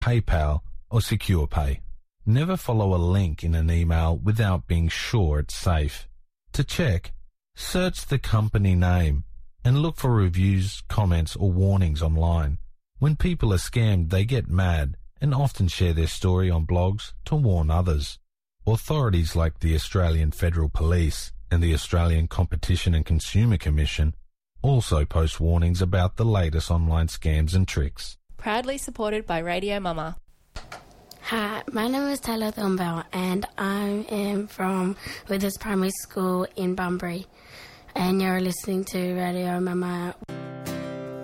PayPal, or Secure Pay. Never follow a link in an email without being sure it's safe. To check, search the company name and look for reviews, comments, or warnings online. When people are scammed, they get mad and often share their story on blogs to warn others. Authorities like the Australian Federal Police and the Australian Competition and Consumer Commission also post warnings about the latest online scams and tricks. Proudly supported by Radio Mama. Hi, my name is Taylor Thornbell and I am from Withers Primary School in Bunbury, and you're listening to Radio Mama.